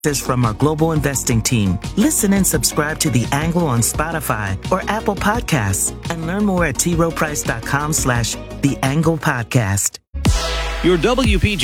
from our global investing team. Listen and subscribe to The Angle on Spotify or Apple Podcasts and learn more at troprice.com/The Angle Podcast. Your WPG